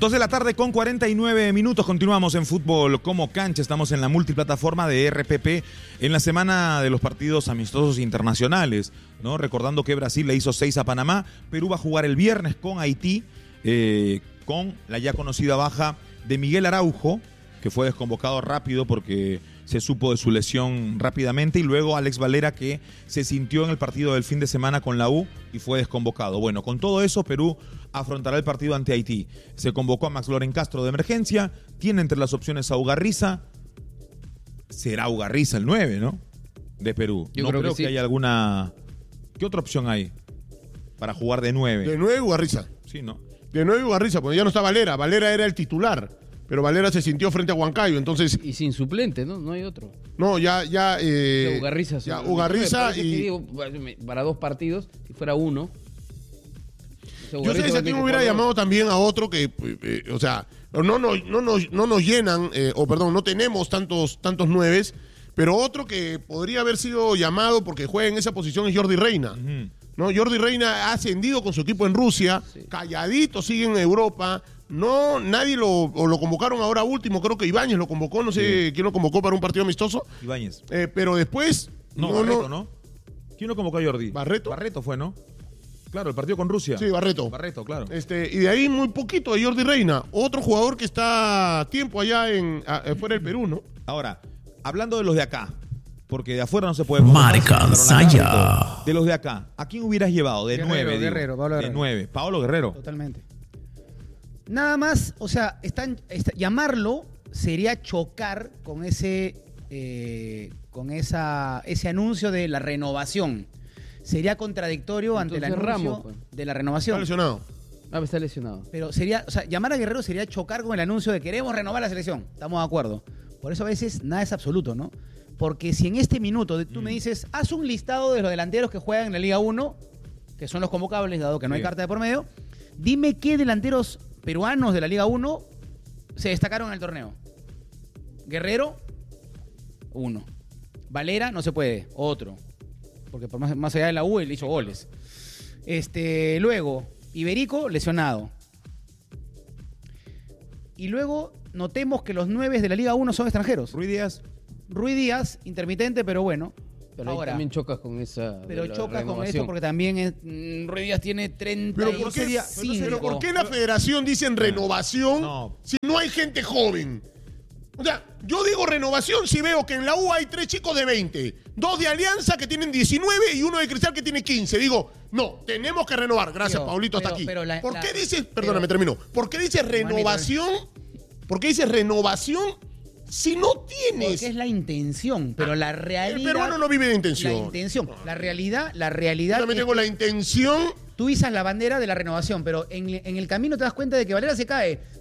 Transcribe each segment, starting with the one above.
2 de la tarde con 49 minutos. Continuamos en Fútbol como Cancha. Estamos en la multiplataforma de RPP en la semana de los partidos amistosos internacionales, ¿no? Recordando que Brasil le hizo 6 a Panamá. Perú va a jugar el viernes con Haití, con la ya conocida baja de Miguel Araujo, que fue desconvocado rápido porque se supo de su lesión rápidamente, y luego Alex Valera, que se sintió en el partido del fin de semana con la U y fue desconvocado. Bueno, con todo eso, Perú afrontará el partido ante Haití. Se convocó a Max Loren Castro de emergencia, tiene entre las opciones a Ugarriza. Será Ugarriza el 9, ¿no? De Perú. Yo no creo creo que sí. que haya alguna... ¿Qué otra opción hay para jugar de 9? De 9 Ugarriza. Sí, ¿no? De 9 Ugarriza, porque ya no está Valera. Valera era el titular, pero Valera se sintió frente a Huancayo, entonces... Y sin suplente, ¿no? No hay otro. No, ya... Ugarriza. Ya, Ugarriza y... Digo, para 2 partidos, si fuera uno... Yo sé si aquí me hubiera llamado también a otro que, o sea, no nos llenan, no tenemos tantos nueves, pero otro que podría haber sido llamado porque juega en esa posición es Jordi Reina. Uh-huh. ¿No? Jordi Reina ha ascendido con su equipo en Rusia, sí. Calladito sigue en Europa. No, nadie lo convocaron ahora último, creo que Ibáñez lo convocó, no sé quién lo convocó para un partido amistoso. Ibáñez. Pero después... Barreto, ¿no? ¿Quién lo convocó a Jordi? ¿Barreto? Barreto fue, ¿no? Claro, el partido con Rusia. Sí, Barreto. Barreto, claro. Y de ahí muy poquito de Jordi Reina, otro jugador que está a tiempo allá fuera del Perú, ¿no? Ahora, hablando de los de acá, porque de afuera no se puede... Marca Saya. De los de acá, ¿a quién hubieras llevado? De 9, Guerrero, Pablo Guerrero. De 9, Paolo Guerrero. Totalmente. Nada más, o sea, llamarlo sería chocar con ese anuncio de la renovación. Sería contradictorio ante el anuncio Ramos, pues, de la renovación. Está lesionado. Está lesionado. Pero sería, o sea, llamar a Guerrero sería chocar con el anuncio de queremos renovar la selección. Estamos de acuerdo. Por eso a veces nada es absoluto, ¿no? Porque si en este minuto tú me dices, haz un listado de los delanteros que juegan en la Liga 1, que son los convocables, dado que no hay carta de por medio, dime qué delanteros peruanos de la Liga 1 se destacaron en el torneo. Guerrero, 1. Valera, no se puede, otro. Porque por más allá de la U, él hizo goles. Luego, Iberico, lesionado. Y luego, notemos que los 9 de la Liga 1 son extranjeros. Ruiz Díaz, intermitente, pero bueno. Pero ahí ahora también chocas con esa... Pero chocas con esto porque también Ruiz Díaz tiene 30. ¿Pero por qué la federación dice renovación si no hay gente joven? O sea, yo digo renovación si veo que en la U hay 3 chicos de 20, 2 de Alianza que tienen 19 y 1 de Cristal que tiene 15. Digo, no, tenemos que renovar. Gracias, Paulito, hasta aquí. ¿Por qué dices, perdóname, termino? ¿Por qué dices renovación? ¿Por qué dices renovación si no tienes? Porque es la intención, pero la realidad... El peruano no vive de intención. La intención. La realidad... Yo también tengo la intención... Tú izas la bandera de la renovación, pero en el camino te das cuenta de que Valera se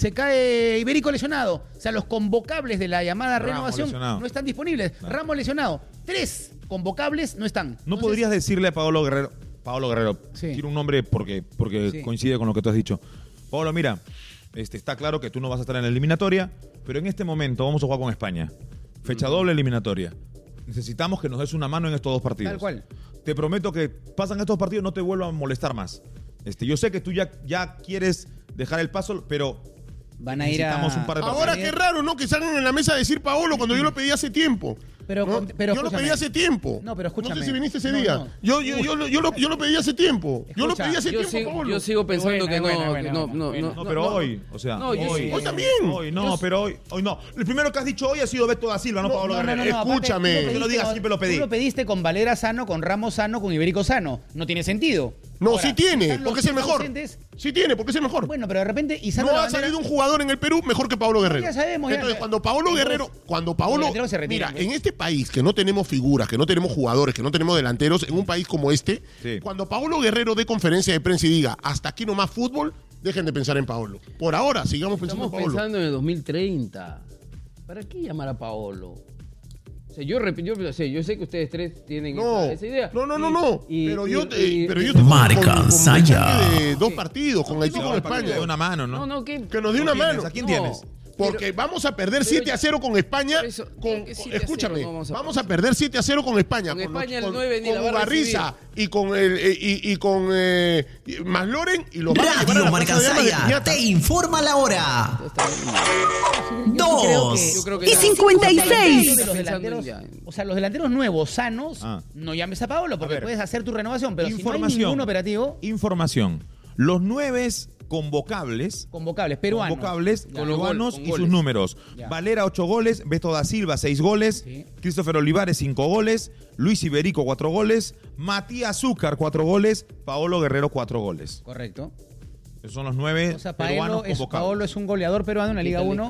cae Iberico lesionado. O sea, los convocables de la llamada renovación no están disponibles. Ramos lesionado. 3 convocables no están. ¿No Entonces, podrías decirle a Paolo Guerrero, quiero un nombre porque coincide con lo que tú has dicho? Paolo, mira, está claro que tú no vas a estar en la eliminatoria, pero en este momento vamos a jugar con España. Fecha doble eliminatoria. Necesitamos que nos des una mano en estos 2 partidos. Tal cual. Te prometo que pasan estos partidos, no te vuelvo a molestar más. Yo sé que tú ya quieres dejar el paso, pero van a ir a... un par de partidos. Ahora qué raro, ¿no? Que salgan en la mesa a decir Paolo cuando yo lo pedí hace tiempo. Pero yo lo pedí hace tiempo. No, pero escúchame. No sé si viniste ese día. No. Yo lo pedí hace tiempo. Yo lo pedí hace tiempo, Paolo. Yo sigo pensando que no, pero hoy, o sea, hoy también. Hoy no, pero hoy no. El primero que has dicho hoy ha sido Beto da Silva, no Paolo Guerrero. Escúchame. Aparte, lo digas, siempre lo pedí. Tú lo pediste con Valera sano, con Ramos sano, con Iberico sano. No tiene sentido. No, ahora, sí tiene, porque es el mejor. Sí tiene, porque es el mejor. Bueno, pero de repente... No ha salido un jugador en el Perú mejor que Paolo Guerrero. Ya sabemos. Entonces, cuando Paolo Guerrero... Mira, en este país que no tenemos figuras, que no tenemos jugadores, que no tenemos delanteros, en un país como este, cuando Paolo Guerrero dé conferencia de prensa y diga, hasta aquí nomás fútbol, dejen de pensar en Paolo. Por ahora, sigamos pensando en Paolo. Estamos pensando en el 2030. ¿Para qué llamar a Paolo? O sea, yo sé que ustedes 3 tienen esa idea. No. Pero yo te Marca Saya. de 2 partidos con Haití y con España. Que nos dé una mano, ¿no? ¿Qué? Que nos dé una mano. ¿A quién tienes? Porque vamos a perder 7-0 con España. Escúchame, vamos a perder 7-0 con España. Con España el 9 ni la va a Ugarriza y con Masloren y los Radio Marcansaya te informa la hora. 2:56. Los delanteros nuevos, sanos, no llames a Paolo porque puedes hacer tu renovación, pero si no hay ningún operativo. Información. Los 9 convocables peruanos y sus números. Ya. Valera 8 goles, Beto da Silva 6 goles, Christopher Olivares 5 goles, Luis Iberico 4 goles, Matías Zúcar 4 goles, Paolo Guerrero 4 goles. Correcto. Esos son los 9 peruanos convocables. Paolo es un goleador peruano en la Liga 1.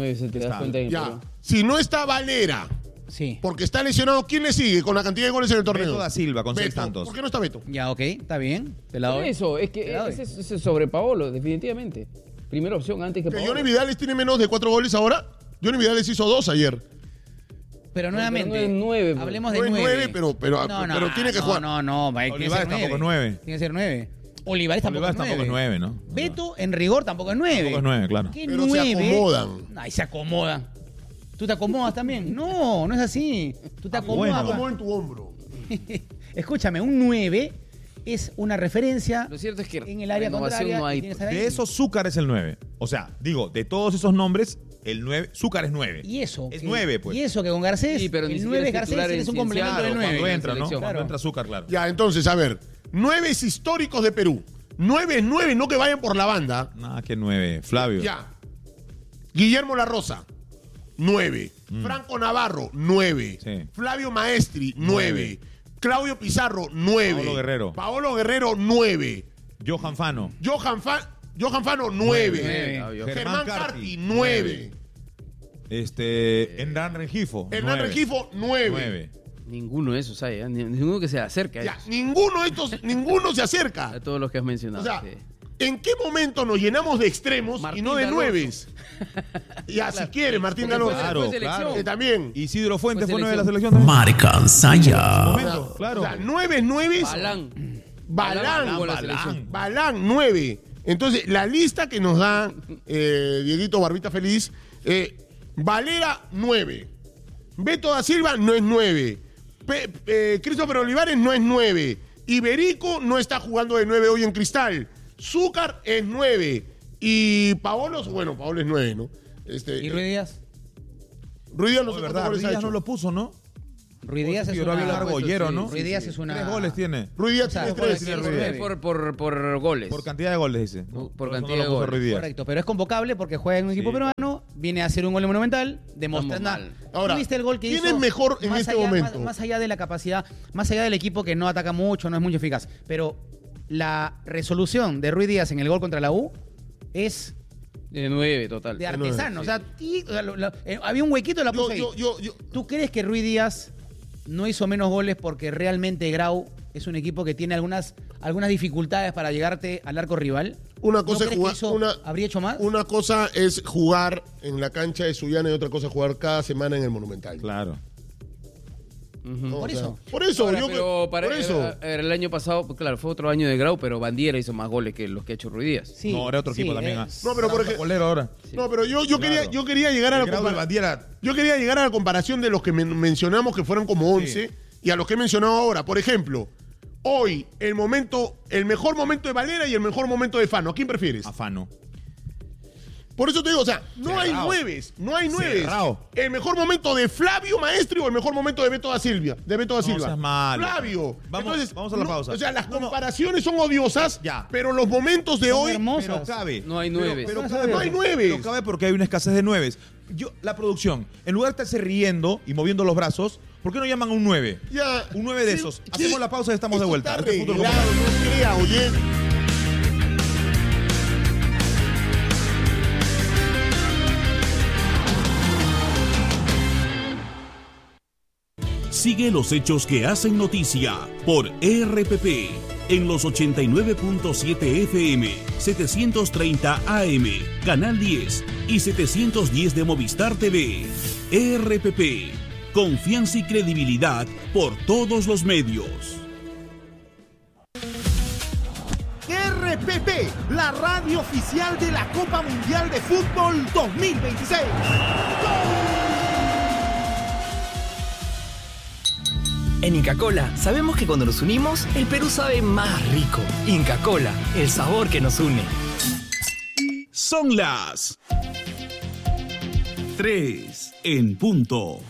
Si no está Valera, porque está lesionado, ¿quién le sigue con la cantidad de goles en el torneo? Beto da Silva con 6 tantos. ¿Por qué no está Beto? Ya, ok, está bien. Por eso, es que ese es sobre Paolo, definitivamente. Primera opción antes que Paolo. ¿Johnny Vidales tiene menos de 4 goles ahora? Johnny Vidales hizo 2 ayer. Pero nuevamente, hablemos de 9. Pero tiene que jugar. No, Olivares tampoco es 9. Tiene que ser 9. Olivares tampoco es 9, ¿no? Beto, en rigor, tampoco es 9. Tampoco es 9, claro. ¿Qué pero 9? se acomodan. Ay, se acomodan. ¿Tú te acomodas también? No, no es así. Tú te acomodas. Bueno. En tu hombro. Escúchame, un 9 es una referencia. Lo cierto es que en el área contraria. no hay. De esos, Zúcar es el 9. O sea, digo, de todos esos nombres, el 9, Zúcar es 9. Y eso. Es 9, pues. Y eso que con Garcés, pero el 9 es Garcés, es un complemento del 9. Cuando entra, ¿no? Claro. Cuando entra Zúcar, claro. Ya, entonces, a ver. 9 históricos de Perú. 9 es 9, no que vayan por la banda. Nada, que 9. Flavio. Ya. Guillermo La Rosa, 9. Franco Navarro, 9. Sí. Flavio Maestri, 9. Claudio Pizarro, 9. Paolo Guerrero, 9. Johan Fano. Johan Fano, 9. Germán Carti, 9. Hernán Rengifo. 9. Ninguno de esos hay, ninguno que se acerque a ya, ninguno se acerca. A todos los que has mencionado. O sea, ¿en qué momento nos llenamos de extremos y no de 9? Ya, si quiere, Martín Alonso. Claro. También. Isidro Fuentes fue 9 de la selección también. Marcansaya. Claro. O sea, 9 es 9. Balán, 9. Entonces, la lista que nos da Dieguito Barbita Feliz, Valera, 9. Beto da Silva no es 9. Christopher Olivares no es 9. Iberico no está jugando de 9 hoy en Cristal. Zúcar es 9. Y Paolo es 9, ¿no? ¿Y Ruiz Díaz? Ruiz Díaz no sé verdad, Ruiz Díaz no lo puso, ¿no? Ruiz Díaz es una... Largollero, ¿no? Ruiz Díaz es una... 3 goles tiene. Ruiz Díaz tiene 3. Por goles. Por cantidad de goles, dice. Por cantidad de goles. Correcto, pero es convocable porque juega en un equipo peruano, viene a hacer un gol en Monumental, demostrando... Ahora, ¿viste el gol que hizo? ¿quién es mejor en este momento? Más allá de la capacidad, más allá del equipo que no ataca mucho, no es muy eficaz, pero la resolución de Ruiz Díaz en el gol contra la U es... De 9, total. De artesano. O sea, había un huequito en la puse ahí. ¿Tú crees que Ruiz Díaz no hizo menos goles porque realmente Grau es un equipo que tiene algunas dificultades para llegarte al arco rival? Una cosa es jugar, ¿habría hecho más? Una cosa es jugar en la cancha de Sullana y otra cosa es jugar cada semana en el Monumental. Claro. No, por eso. Por eso. El año pasado, claro, fue otro año de Grau, pero Bandiera hizo más goles que los que ha hecho Ruiz Díaz. Sí, no, era otro equipo también. No, pero por ejemplo, ahora. No, pero yo quería llegar a la comparación de los que mencionamos que fueron como 11 y a los que he mencionado ahora. Por ejemplo, hoy el mejor momento de Valera y el mejor momento de Fano. ¿A quién prefieres? A Fano. Por eso te digo, o sea, no hay 9. El mejor momento de Flavio Maestri o el mejor momento de Beto da Silva. No seas malo. Flavio. Vamos a la pausa. O sea, las comparaciones son odiosas, pero los momentos de hoy... hermosas. Pero cabe. No hay 9. Pero no hay 9. Pero cabe porque hay una escasez de 9. La producción, en lugar de estarse riendo y moviendo los brazos, ¿por qué no llaman a un 9? Ya. Un 9 de esos. Hacemos la pausa y estamos de vuelta. Está arreglado, no crea, oye. Sigue los hechos que hacen noticia por RPP en los 89.7 FM, 730 AM, Canal 10 y 710 de Movistar TV. RPP, confianza y credibilidad por todos los medios. RPP, la radio oficial de la Copa Mundial de Fútbol 2026. En Inca Kola sabemos que cuando nos unimos, el Perú sabe más rico. Inca Kola, el sabor que nos une. Son las 3 en punto.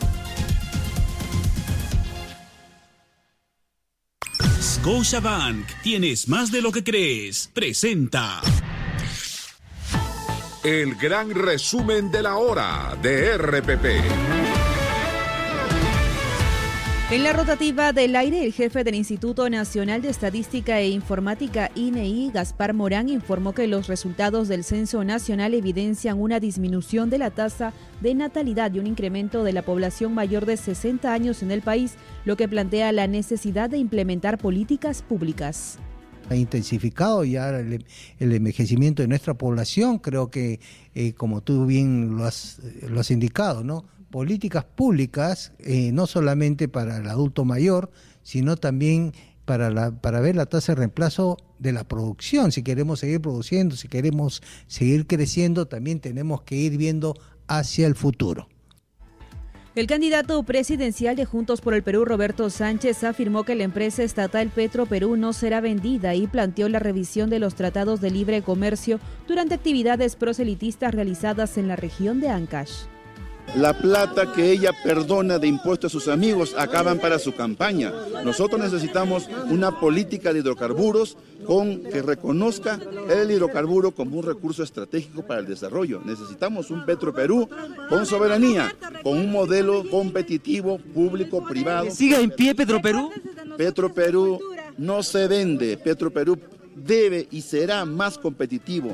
Scotiabank, tienes más de lo que crees. Presenta el gran resumen de la hora de RPP. En la rotativa del aire, el jefe del Instituto Nacional de Estadística e Informática, INEI, Gaspar Morán, informó que los resultados del Censo Nacional evidencian una disminución de la tasa de natalidad y un incremento de la población mayor de 60 años en el país, lo que plantea la necesidad de implementar políticas públicas. Ha intensificado ya el envejecimiento de nuestra población, creo que como tú bien lo has indicado, ¿no? Políticas públicas, no solamente para el adulto mayor, sino también para ver la tasa de reemplazo de la producción. Si queremos seguir produciendo, si queremos seguir creciendo, también tenemos que ir viendo hacia el futuro. El candidato presidencial de Juntos por el Perú, Roberto Sánchez, afirmó que la empresa estatal Petroperú no será vendida y planteó la revisión de los tratados de libre comercio durante actividades proselitistas realizadas en la región de Ancash. La plata que ella perdona de impuestos a sus amigos acaban para su campaña. Nosotros necesitamos una política de hidrocarburos que reconozca el hidrocarburo como un recurso estratégico para el desarrollo. Necesitamos un Petroperú con soberanía, con un modelo competitivo, público, privado. ¿Siga en pie Petroperú? Petroperú no se vende. Petroperú debe y será más competitivo.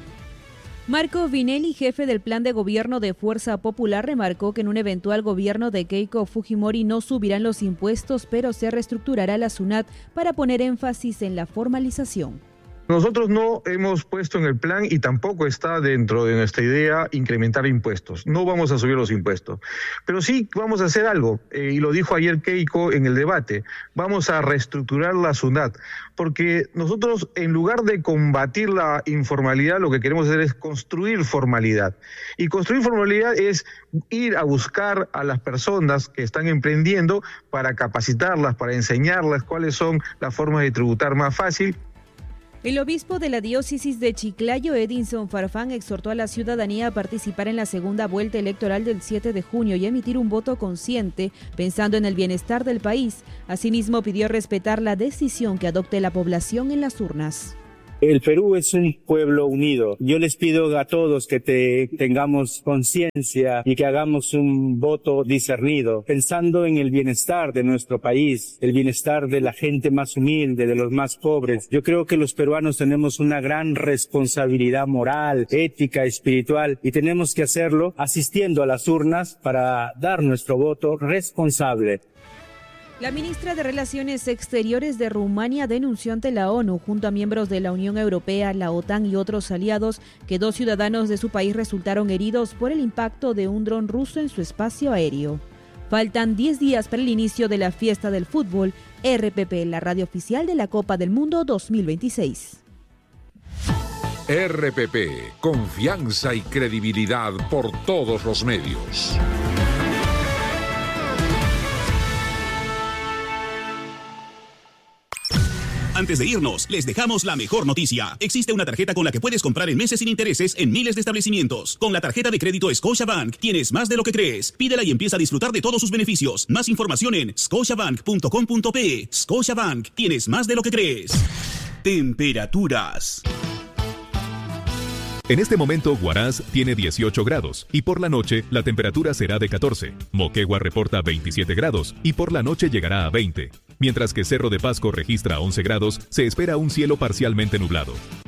Marco Vinelli, jefe del plan de gobierno de Fuerza Popular, remarcó que en un eventual gobierno de Keiko Fujimori no subirán los impuestos, pero se reestructurará la SUNAT para poner énfasis en la formalización. Nosotros no hemos puesto en el plan y tampoco está dentro de nuestra idea incrementar impuestos. No vamos a subir los impuestos. Pero sí vamos a hacer algo, y lo dijo ayer Keiko en el debate. Vamos a reestructurar la SUNAT, porque nosotros en lugar de combatir la informalidad, lo que queremos hacer es construir formalidad. Y construir formalidad es ir a buscar a las personas que están emprendiendo para capacitarlas, para enseñarlas cuáles son las formas de tributar más fácil. El obispo de la diócesis de Chiclayo, Edinson Farfán, exhortó a la ciudadanía a participar en la segunda vuelta electoral del 7 de junio y emitir un voto consciente, pensando en el bienestar del país. Asimismo, pidió respetar la decisión que adopte la población en las urnas. El Perú es un pueblo unido. Yo les pido a todos que tengamos conciencia y que hagamos un voto discernido, pensando en el bienestar de nuestro país, el bienestar de la gente más humilde, de los más pobres. Yo creo que los peruanos tenemos una gran responsabilidad moral, ética, espiritual, y tenemos que hacerlo asistiendo a las urnas para dar nuestro voto responsable. La ministra de Relaciones Exteriores de Rumania denunció ante la ONU, junto a miembros de la Unión Europea, la OTAN y otros aliados, que 2 ciudadanos de su país resultaron heridos por el impacto de un dron ruso en su espacio aéreo. Faltan 10 días para el inicio de la fiesta del fútbol. RPP, la radio oficial de la Copa del Mundo 2026. RPP, confianza y credibilidad por todos los medios. Antes de irnos, les dejamos la mejor noticia. Existe una tarjeta con la que puedes comprar en meses sin intereses en miles de establecimientos. Con la tarjeta de crédito Scotiabank tienes más de lo que crees. Pídela y empieza a disfrutar de todos sus beneficios. Más información en scotiabank.com.pe. Scotiabank, tienes más de lo que crees. Temperaturas. En este momento, Huaraz tiene 18 grados y por la noche la temperatura será de 14. Moquegua reporta 27 grados y por la noche llegará a 20. Mientras que Cerro de Pasco registra 11 grados, se espera un cielo parcialmente nublado.